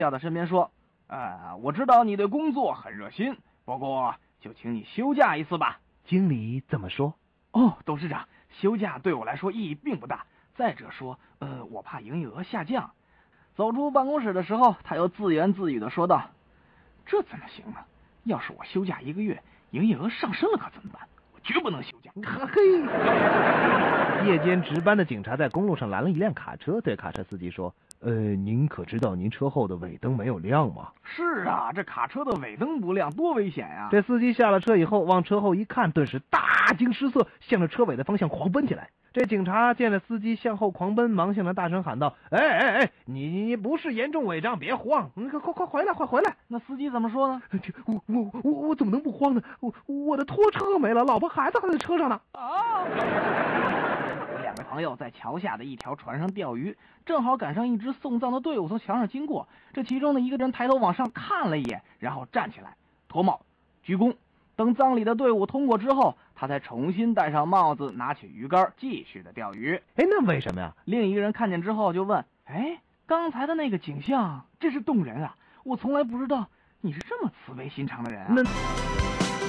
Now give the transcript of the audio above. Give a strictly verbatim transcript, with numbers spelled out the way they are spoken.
到他身边说：“呃，我知道你对工作很热心，不过就请你休假一次吧。” 经理怎么说？ 哦，董事长，休假对我来说意义并不大。再者说，呃，我怕营业额下降。走出办公室的时候，他又自言自语地说道：“这怎么行呢？要是我休假一个月，营业额上升了可怎么办？我绝不能休假。” 嘿，夜间值班的警察在公路上拦了一辆卡车，对卡车司机说：“呃，您可知道您车后的尾灯没有亮吗？” 是啊，这卡车的尾灯不亮，多危险呀！ 这司机下了车以后，往车后一看，顿时大惊失色，向着车尾的方向狂奔起来。这警察见了司机向后狂奔，忙向他大声喊道：“哎哎哎，你你不是严重违章，别慌，快快快回来，快回来！” 那司机怎么说呢？ 我我我我怎么能不慌呢？我我的拖车没了，老婆孩子还在车上呢。 啊！两个朋友在桥下的一条船上钓鱼，正好赶上一支送葬的队伍从桥上经过。这其中的一个人抬头往上看了一眼，然后站起来脱帽鞠躬。等葬礼的队伍通过之后，他才重新戴上帽子，拿起鱼竿继续的钓鱼。 哎，那为什么呀？ 另一个人看见之后就问：“哎，刚才的那个景象真是动人啊！我从来不知道你是这么慈悲心肠的人啊。” 那